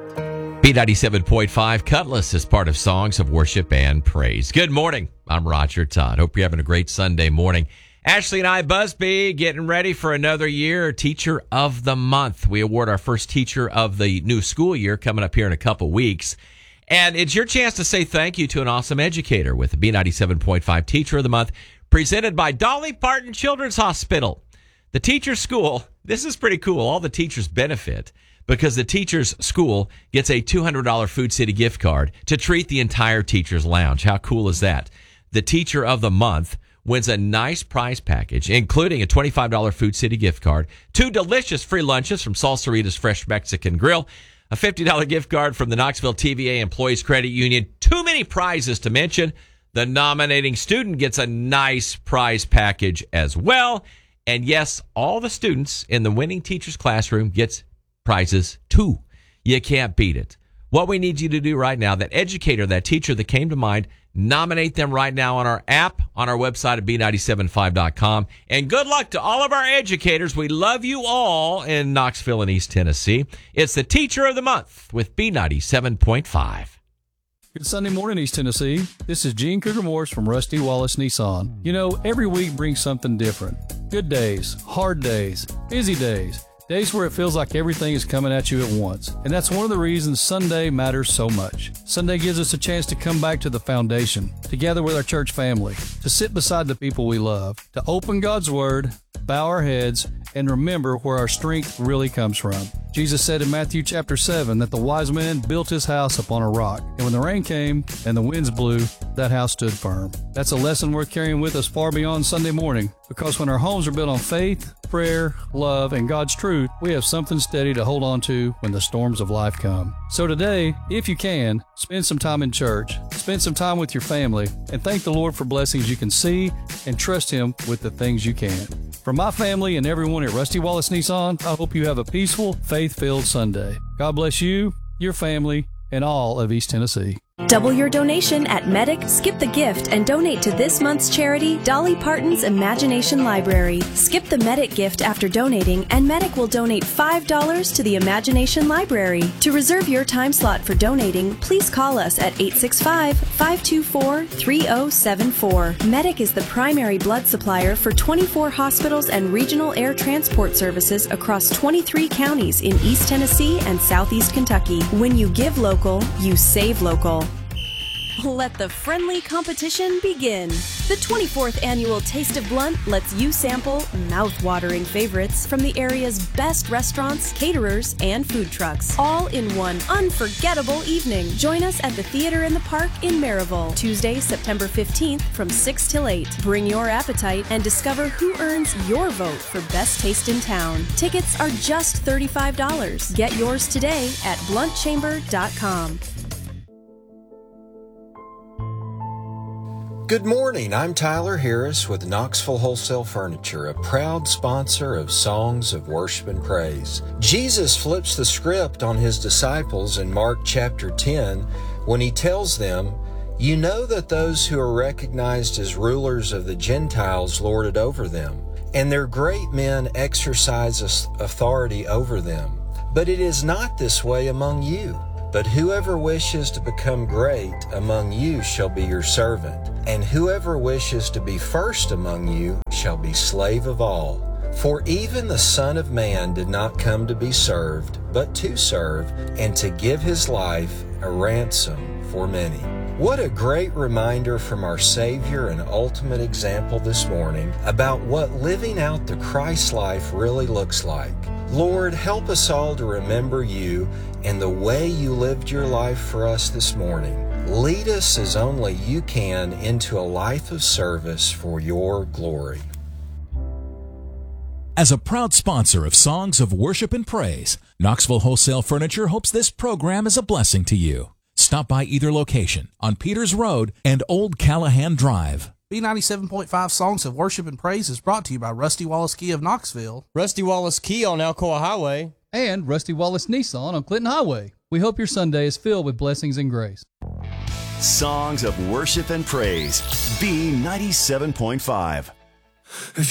B97.5 Cutlass is part of Songs of Worship and Praise. Good morning. I'm Roger Todd. Hope you're having a great Sunday morning. Ashley and I, Busby, getting ready for another year, Teacher of the Month. We award our first Teacher of the new school year coming up here in a couple weeks. And it's your chance to say thank you to an awesome educator with the B97.5 Teacher of the Month, presented by Dolly Parton Children's Hospital. The Teacher's School, this is pretty cool. All the teachers benefit because the Teacher's School gets a $200 Food City gift card to treat the entire Teacher's Lounge. How cool is that? The Teacher of the Month wins a nice prize package, including a $25 Food City gift card, 2 delicious free lunches from Salsarita's Fresh Mexican Grill, a $50 gift card from the Knoxville TVA Employees Credit Union. Too many prizes to mention. The nominating student gets a nice prize package as well. And yes, all the students in the winning teacher's classroom gets prizes too. You can't beat it. What we need you to do right now, that educator, that teacher that came to mind, nominate them right now on our app, on our website at B975.com. And good luck to all of our educators. We love you all in Knoxville and East Tennessee. It's the Teacher of the Month with B97.5. Good Sunday morning, East Tennessee. This is Gene Cougar Morris from Rusty Wallace Nissan. You know, every week brings something different. Good days, hard days, busy days. Days where it feels like everything is coming at you at once. And that's one of the reasons Sunday matters so much. Sunday gives us a chance to come back to the foundation, together with our church family, to sit beside the people we love, to open God's Word, bow our heads, and remember where our strength really comes from. Jesus said in Matthew chapter 7 that the wise man built his house upon a rock. And when the rain came and the winds blew, that house stood firm. That's a lesson worth carrying with us far beyond Sunday morning, because when our homes are built on faith, prayer, love, and God's truth, we have something steady to hold on to when the storms of life come. So today, if you can, spend some time in church, spend some time with your family, and thank the Lord for blessings you can see and trust Him with the things you can. From my family and everyone at Rusty Wallace Nissan, I hope you have a peaceful, faith-filled Sunday. God bless you, your family, and all of East Tennessee. Double your donation at Medic, skip the gift, and donate to this month's charity, Dolly Parton's Imagination Library. Skip the Medic gift after donating, and Medic will donate $5 to the Imagination Library. To reserve your time slot for donating, please call us at 865-524-3074. Medic is the primary blood supplier for 24 hospitals and regional air transport services across 23 counties in East Tennessee and Southeast Kentucky. When you give local, you save local. Let the friendly competition begin. The 24th Annual Taste of Blount lets you sample mouth-watering favorites from the area's best restaurants, caterers, and food trucks, all in one unforgettable evening. Join us at the Theater in the Park in Maryville, Tuesday, September 15th from 6 till 8. Bring your appetite and discover who earns your vote for best taste in town. Tickets are just $35. Get yours today at bluntchamber.com. Good morning, I'm Tyler Harris with Knoxville Wholesale Furniture, a proud sponsor of Songs of Worship and Praise. Jesus flips the script on his disciples in Mark chapter 10 when he tells them, "You know that those who are recognized as rulers of the Gentiles lord it over them, and their great men exercise authority over them. But it is not this way among you. But whoever wishes to become great among you shall be your servant, and whoever wishes to be first among you shall be slave of all. For even the Son of Man did not come to be served, but to serve, and to give his life a ransom for many." What a great reminder from our Savior and ultimate example this morning about what living out the Christ life really looks like. Lord, help us all to remember you and the way you lived your life for us this morning. Lead us as only you can into a life of service for your glory. As a proud sponsor of Songs of Worship and Praise, Knoxville Wholesale Furniture hopes this program is a blessing to you. Stop by either location on Peters Road and Old Callahan Drive. B97.5 Songs of Worship and Praise is brought to you by Rusty Wallace Kia of Knoxville, Rusty Wallace Kia on Alcoa Highway, and Rusty Wallace Nissan on Clinton Highway. We hope your Sunday is filled with blessings and grace. Songs of Worship and Praise, B97.5.